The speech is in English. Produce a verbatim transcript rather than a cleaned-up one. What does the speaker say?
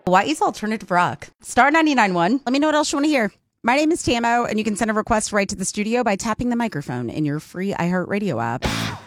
Hawaii's alternative rock. Star ninety-nine point one. Let me know what else you want to hear. My name is Tamo, and you can send a request right to the studio by tapping the microphone in your free iHeartRadio app.